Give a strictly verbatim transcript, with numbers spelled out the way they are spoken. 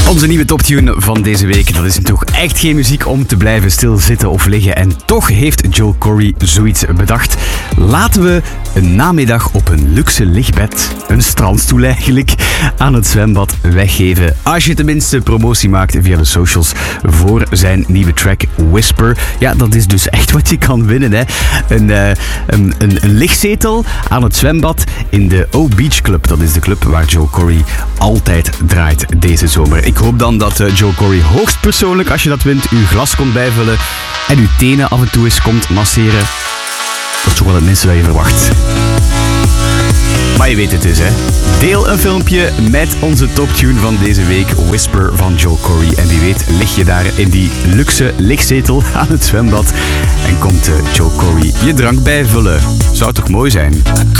Onze nieuwe toptune van deze week, dat is toch echt geen muziek om te blijven stilzitten of liggen. En toch heeft Joel Corry zoiets bedacht. Laten we een namiddag op een luxe lichtbed, een strandstoel eigenlijk, aan het zwembad weggeven. Als je tenminste promotie maakt via de socials voor zijn nieuwe track Whisper. Ja, dat is dus echt wat je kan winnen, hè. Een, uh, een, een, een lichtzetel aan het zwembad in de O Beach Club. Dat is de club waar Joel Corry altijd draait deze zomer. Ik hoop dan dat uh, Joel Corry hoogstpersoonlijk, als je dat wint, uw glas komt bijvullen en uw tenen af en toe eens komt masseren. Dat is toch wel het minste dat je verwacht. Maar je weet het dus, hè. Deel een filmpje met onze toptune van deze week, Whisper van Joel Corry. En wie weet lig je daar in die luxe lichtzetel aan het zwembad en komt uh, Joel Corry je drank bijvullen. Zou toch mooi zijn?